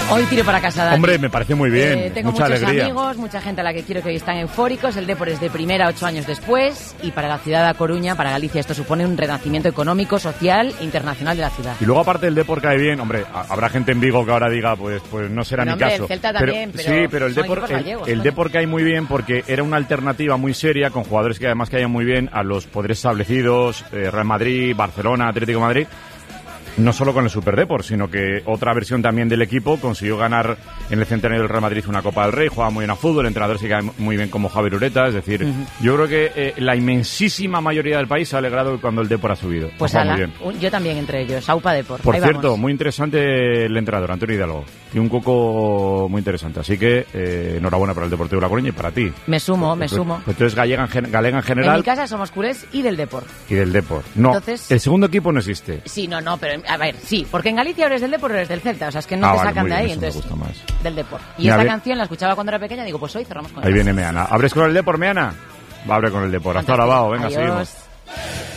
Hoy tiro para casa, Dani. Hombre, me parece muy bien. Tengo mucha muchos alegría. amigos, mucha gente a la que quiero que hoy están eufóricos. El Depor es de primera 8 años después. Y para la ciudad de A Coruña, para Galicia, esto supone un renacimiento económico, social e internacional de la ciudad. Y luego, aparte, el Depor cae bien. Hombre, habrá gente en Vigo que ahora diga, pues no será Bueno, mi caso. el Celta también, pero sí, pero el son Depor, equipos gallegos, el coño. Depor cae muy bien porque era una alternativa muy seria con jugadores que además caían muy bien a los poderes establecidos, Real Madrid, Barcelona, Atlético de Madrid. No solo con el Super Depor, sino que otra versión también del equipo consiguió ganar en el centenario del Real Madrid una Copa del Rey, juega muy bien a fútbol, el entrenador se cae muy bien como Javier Ureta, es decir, yo creo que la inmensísima mayoría del país se ha alegrado cuando el Depor ha subido. Pues Juega ala, muy bien. yo también entre ellos, Aupa Depor. Por Ahí cierto, vamos. muy interesante el entrenador, Antonio Hidalgo. Tiene un coco muy interesante, así que enhorabuena para el Deportivo de La Coruña y para ti. Me sumo. Pues entonces galega en general En mi casa somos culés y del Depor. y del Depor. No, Entonces- el segundo equipo no existe. Sí, no, pero a ver, sí, porque en Galicia eres del Depor o eres del Celta, o sea, es que no Ah, te vale, sacan muy de ahí, bien, eso me entonces gusta más. del Depor. Y Mira, esta ve- canción la escuchaba cuando era pequeña, digo, pues hoy cerramos con Ahí ella. viene Meana. ¿Abres con el Depor, Meana? Va a abrir con el Depor. Hasta ahora, Bao. Venga, Adiós. seguimos.